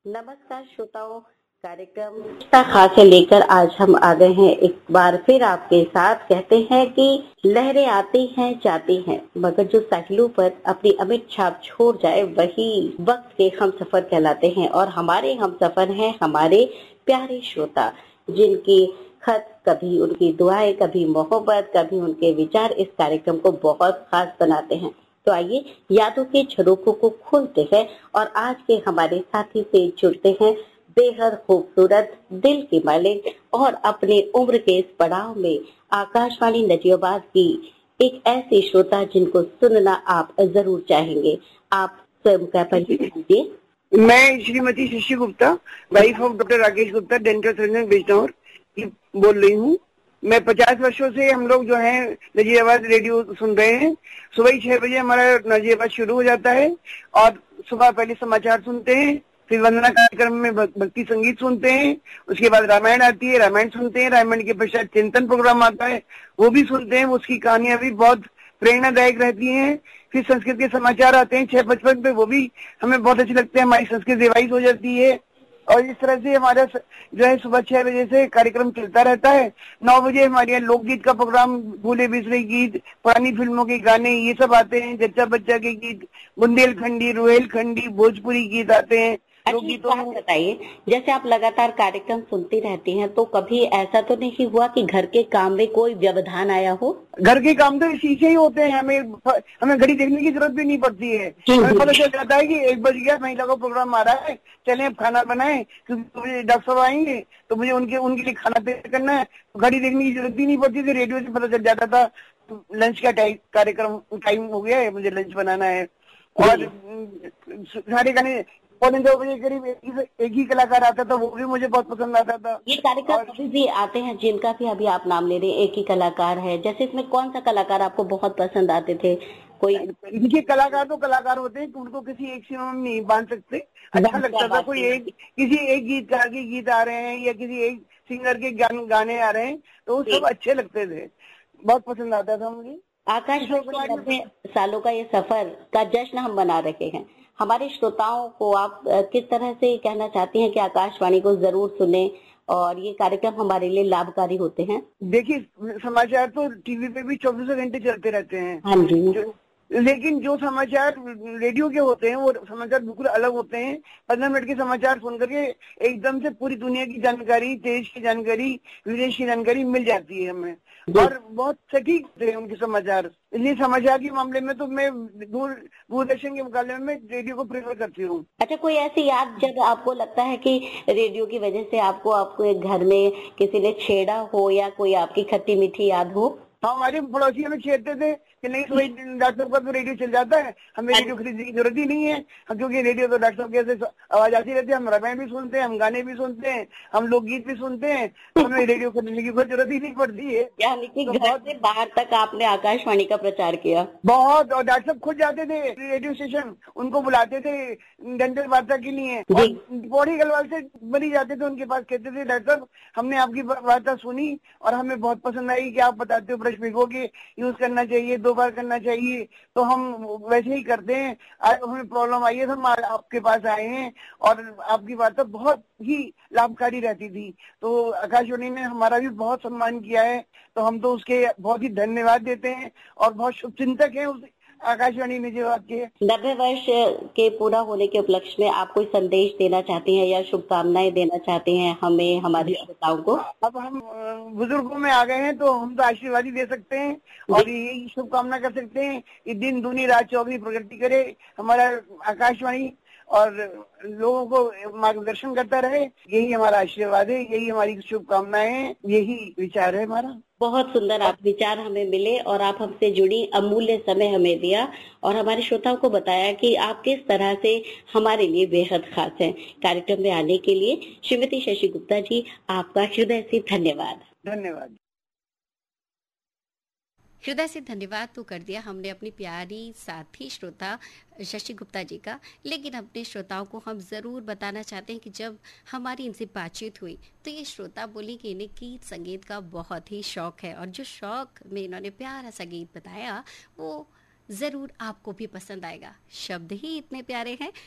नमस्कार श्रोताओं, कार्यक्रम रिश्ता खास से लेकर आज हम आ गए हैं एक बार फिर आपके साथ। कहते हैं कि लहरें आती हैं जाती हैं, मगर जो साहिलों पर अपनी अमिट छाप छोड़ जाए वही वक्त के हम सफर कहलाते हैं। और हमारे हम सफर हैं हमारे प्यारे श्रोता, जिनकी खत, कभी उनकी दुआएं, कभी मोहब्बत, कभी उनके विचार इस कार्यक्रम को बहुत खास बनाते हैं। तो आइए यादों के झरोखों को खोलते हैं और आज के हमारे साथी से जुड़ते हैं बेहद खूबसूरत, दिल के मालिक और अपने उम्र के इस पड़ाव में आकाशवाणी नजीबाबाद की एक ऐसी श्रोता जिनको सुनना आप जरूर चाहेंगे। आप स्वयं का परिचय दीजिए। मैं Shrimati Shashi Gupta, wife of doctor Rakesh Gupta, dental surgeon Bijnor बोल रही हूँ। मैं 50 वर्षों से हम लोग जो है नजीबाबाद रेडियो सुन रहे हैं। सुबह 6 बजे हमारा नजीबाबाद शुरू हो जाता है और सुबह पहले समाचार सुनते हैं, फिर वंदना कार्यक्रम में भक्ति संगीत सुनते हैं, उसके बाद रामायण आती है, रामायण सुनते हैं, रामायण के पश्चात चिंतन प्रोग्राम आता है, वो भी सुनते हैं। उसकी कहानियां भी बहुत प्रेरणादायक रहती हैं। फिर संस्कृत के समाचार आते हैं 6:55 पे, वो भी हमें बहुत अच्छे लगते हैं। हमारी संस्कृत रिवाइज हो जाती है और इस तरह से हमारा जो है सुबह 6 बजे से कार्यक्रम चलता रहता है। 9 बजे हमारे यहाँ लोकगीत का प्रोग्राम, भूले बिसरे गीत, पुरानी फिल्मों के गाने, ये सब आते हैं। जच्चा बच्चा के गीत, बुंदेलखंडी, रुहेलखंडी, भोजपुरी गीत आते हैं। अच्छा, बताइए, जैसे आप लगातार कार्यक्रम सुनती रहती हैं, तो कभी ऐसा तो नहीं हुआ कि घर के काम में कोई व्यवधान आया हो? घर के काम तो शीशे ही होते हैं, हमें घड़ी देखने की जरूरत भी नहीं पड़ती है। हमें पता चल जाता है कि 1 बज गया, महिला का प्रोग्राम आ रहा है, चलें अब खाना बनाएं, क्योंकि मुझे डॉक्टर साहब आएंगे तो मुझे उनके लिए खाना तैयार करना है। घड़ी देखने की जरूरत ही नहीं पड़ती थी, रेडियो से पता चल जाता था लंच का कार्यक्रम टाइम हो गया है, मुझे लंच बनाना है। और सारे गाने 2:45 बजे करीब एक ही कलाकार आता था, वो भी मुझे बहुत पसंद आता था। ये कार्यक्रम अभी भी आते हैं जिनका भी अभी आप नाम ले रहे हैं, एक ही कलाकार है, जैसे इसमें कौन सा कलाकार आपको बहुत पसंद आते थे? कोई इनके कलाकार तो कलाकार होते हैं, उनको किसी एक सीमा में नहीं बांध सकते। अच्छा लगता था कोई किसी एक गीतकार के गीत आ रहे हैं या किसी एक सिंगर के गाने आ रहे हैं तो वो सब अच्छे लगते थे, बहुत पसंद आता था मुझे। आकाशवाणी 90 सालों का ये सफर का जश्न हम मना रहे हैं। हमारे श्रोताओं को आप किस तरह से कहना चाहती हैं कि आकाशवाणी को जरूर सुने और ये कार्यक्रम हमारे लिए लाभकारी होते हैं? देखिए, समाचार तो टीवी पे भी 24 घंटे चलते रहते हैं। हाँ जी। लेकिन जो समाचार रेडियो के होते हैं वो समाचार बिल्कुल अलग होते हैं। 15 मिनट के समाचार सुन करके एकदम से पूरी दुनिया की जानकारी, देश की जानकारी, विदेश की जानकारी मिल जाती है हमें, और बहुत सटीक थे उनके समाचार। इसलिए समाचार के मामले में तो मैं दूरदर्शन के मुकाबले में रेडियो को प्रेफर करती हूँ। अच्छा, कोई ऐसी याद जब आपको लगता है कि रेडियो की वजह से आपको घर में किसी ने छेड़ा हो या कोई आपकी खट्टी मीठी याद हो? हाँ, हमारे पड़ोसी हमें छेड़ते थे कि नहीं भाई डॉक्टर का तो रेडियो चल जाता है, हमें रेडियो खरीदने की जरूरत ही नहीं है, क्योंकि रेडियो तो डॉक्टर साहब कैसे आवाज आती रहती है, हम रामायण भी सुनते हैं, हम गाने भी सुनते हैं, हम लोकगीत भी सुनते हैं, तो हमें रेडियो खरीदने की कोई जरूरत ही नहीं पड़ती है। यानी कि घर से बाहर तक आपने आकाशवाणी का प्रचार किया बहुत, और डॉक्टर साहब खुद जाते थे रेडियो स्टेशन, उनको बुलाते थे डेंटल वार्ता के लिए, पौड़ी गलवाल से बनी जाते थे उनके पास, कहते थे डॉक्टर साहब हमने आपकी वार्ता सुनी और हमें बहुत पसंद आई कि आप बताते हो ब्रश भिगो के यूज करना चाहिए, 2 बार करना चाहिए, तो हम वैसे ही करते हैं। आज हमें प्रॉब्लम आई है तो हम आपके पास आए हैं, और आपकी वार्ता बहुत ही लाभकारी रहती थी। तो आकाशवाणी ने हमारा भी बहुत सम्मान किया है, तो हम तो उसके बहुत ही धन्यवाद देते हैं और बहुत शुभचिंतक हैं उस आकाशवाणी नजीबाबाद के। 90 वर्ष के पूरा होने के उपलक्ष्य में आप कोई संदेश देना चाहती हैं या शुभकामनाएं देना चाहती हैं हमें, हमारे श्रोताओं को? अब हम बुजुर्गों में आ गए हैं तो हम तो आशीर्वाद ही दे सकते हैं और यही शुभकामना कर सकते हैं कि दिन दूनी रात चौगनी प्रगति करे हमारा आकाशवाणी और लोगों को मार्गदर्शन करता रहे। यही हमारा आशीर्वाद है, यही हमारी शुभकामनाएं हैं, यही विचार है हमारा। बहुत सुंदर आप विचार हमें मिले और आप हमसे जुड़ी, अमूल्य समय हमें दिया और हमारे श्रोताओं को बताया कि आप किस तरह से हमारे लिए बेहद खास हैं। कार्यक्रम में आने के लिए श्रीमती शशि गुप्ता जी, आपका हृदय से धन्यवाद। धन्यवाद। हृदय से धन्यवाद तो कर दिया हमने अपनी प्यारी साथी श्रोता शशि गुप्ता जी का, लेकिन अपने श्रोताओं को हम ज़रूर बताना चाहते हैं कि जब हमारी इनसे बातचीत हुई तो ये श्रोता बोली कि इन्हें गीत संगीत का बहुत ही शौक है और जो शौक में इन्होंने प्यारा सा गीत बताया वो ज़रूर आपको भी पसंद आएगा। शब्द ही इतने प्यारे हैं